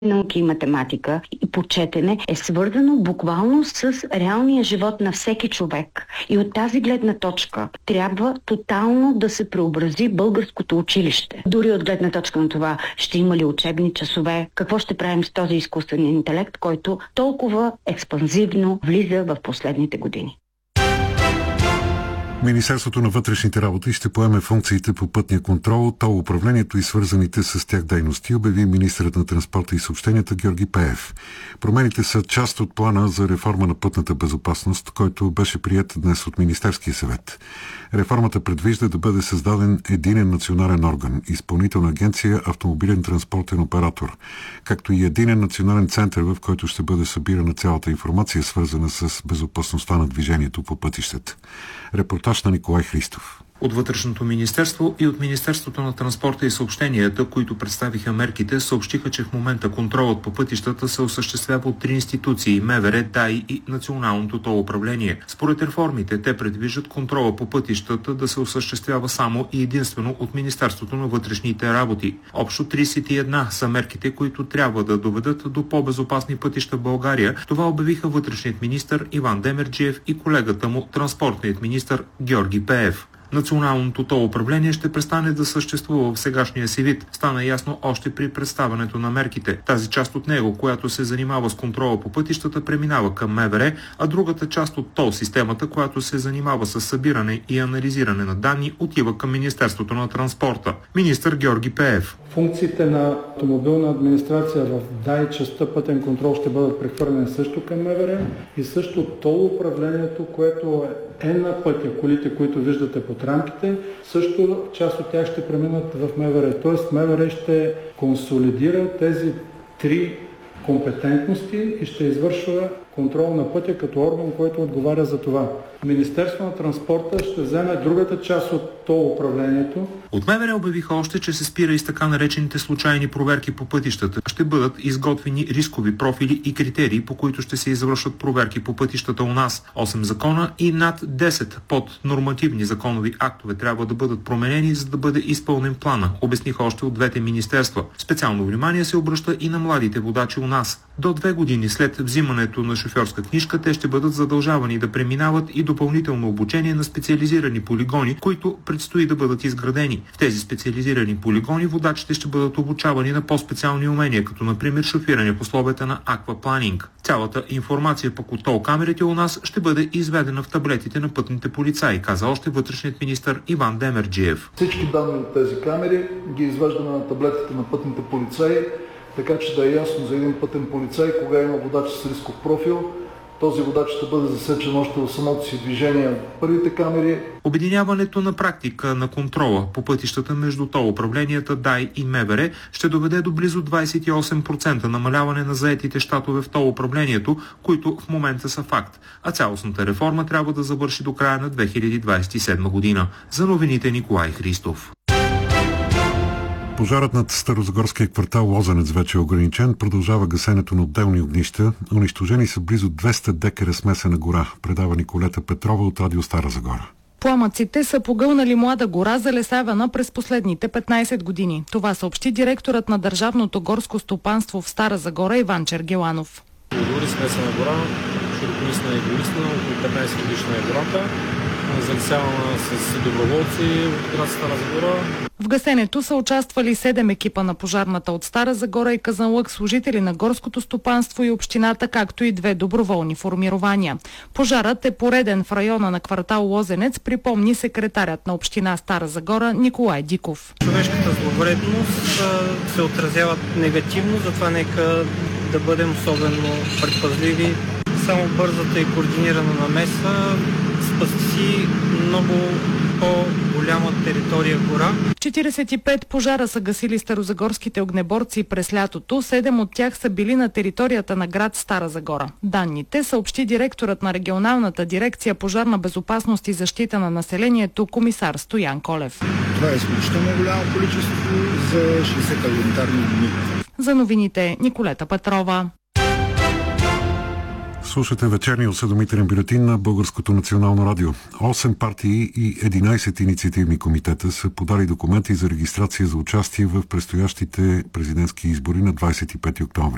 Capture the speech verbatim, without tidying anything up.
науки и математика и по четене е свързано буквално с реалния живот на всеки човек. И от тази гледна точка трябва тотално да се преобрази българското училище. Дори от гледна точка на това, ще има ли учебни часове, какво ще правим с този изкуствен интелект, който толкова експанзивно влиза в последните години. Министерството на вътрешните работи ще поеме функциите по пътния контрол, тол управлението и свързаните с тях дейности, обяви министърът на транспорта и съобщенията Георги Пеев. Промените са част от плана за реформа на пътната безопасност, който беше приет днес от Министерския съвет. Реформата предвижда да бъде създаден единен национален орган, изпълнителна агенция автомобилен транспортен оператор, както и единен национален център, в който ще бъде събирана цялата информация, свързана с безопасността на движението по пътищата. Репортаж на Николай Христов. От Вътрешното министерство и от Министерството на транспорта и съобщенията, които представиха мерките, съобщиха, че в момента контролът по пътищата се осъществява от три институции – МВР, ДАИ и Националното тол управление. Според реформите, те предвиждат контрола по пътищата да се осъществява само и единствено от Министерството на вътрешните работи. Общо тридесет и една са мерките, които трябва да доведат до по-безопасни пътища в България. Това обявиха вътрешният министър Иван Демерджиев и колегата му, транспортният министър Георги Пеев. Националното тол управление ще престане да съществува в сегашния си вид. Стана ясно още при представянето на мерките. Тази част от него, която се занимава с контрола по пътищата, преминава към МВР, а другата част от тол системата, която се занимава с събиране и анализиране на данни, отива към Министерството на транспорта. Министър Георги Пеев. Функциите на автомобилна администрация в ДАИ, частта пътен контрол, ще бъдат прехвърлени също към МВР и също тол управлението, което е на пътя, колите, които виждате под рамките, също част от тях ще преминат в МВР. Тоест МВР ще консолидира тези три компетентности и ще извършва контрол на пътя като орган, който отговаря за това. Министерството на транспорта ще вземе другата част от тол управлението. От МВР обявиха още, че се спира и с така наречените случайни проверки по пътищата. Ще бъдат изготвени рискови профили и критерии, по които ще се извършват проверки по пътищата у нас. осем закона и над десет поднормативни законови актове трябва да бъдат променени, за да бъде изпълнен плана, обясниха още от двете министерства. Специално внимание се обръща и на младите водачи у нас. До две години след взимането на шофьорска книжка, те ще бъдат задължавани да преминават и допълнително обучение на специализирани полигони, които предстои да бъдат изградени. В тези специализирани полигони водачите ще бъдат обучавани на по-специални умения, като например шофиране в условията на аквапланинг. Цялата информация по тол камерите у нас ще бъде изведена в таблетите на пътните полицаи, каза още вътрешният министър Иван Демерджиев. Всички данни от тези камери ги извеждаме на таблетите на пътните полицаи, така че да е ясно за един пътен полицай кога има водач с рисков профил. Този водач ще бъде засечен още в самото си движение от първите камери. Обединяването на практика на контрола по пътищата между тол управленията ДАИ и МВР ще доведе до близо двадесет и осем процента намаляване на заетите щатове в тол управлението, които в момента са факт. А цялостната реформа трябва да завърши до края на две хиляди двадесет и седма година. За новините Николай Христов. Пожарът над старозагорския квартал Лозенец вече е ограничен. Продължава гасенето на отделни огнища. Унищожени са близо двеста декара смесена гора. Предава Николета Петрова от Радио Стара Загора. Пламъците са погълнали млада гора, залесявана през последните петнадесет години. Това съобщи директорът на Държавното горско стопанство в Стара Загора Иван Чергеланов. Дори смесена гора, широколистна и двулистна, около петнадесет годишна е гората, залесявана с доброволци от град Стара Загора. В гасенето са участвали седем екипа на пожарната от Стара Загора и Казанлък, служители на горското стопанство и общината, както и две доброволни формирования. Пожарът е пореден в района на квартал Лозенец, припомни секретарят на община Стара Загора Николай Диков. Човешката зловредност се отразяват негативно, затова нека да бъдем особено предпазливи. Само бързата и координирана намеса спаси много по-голяма територия гора. четиридесет и пет пожара са гасили старозагорските огнеборци през лятото. Седем от тях са били на територията на град Стара Загора. Данните съобщи директорът на регионалната дирекция пожарна безопасност и защита на населението комисар Стоян Колев. Това е изключително голямо количество за шейсет календарни дни. За новините Николета Петрова. Слушате вечерния осведомителен бюлетин на Българското национално радио. осем партии и единадесет инициативни комитета са подали документи за регистрация за участие в предстоящите президентски избори на двадесет и пети октомври.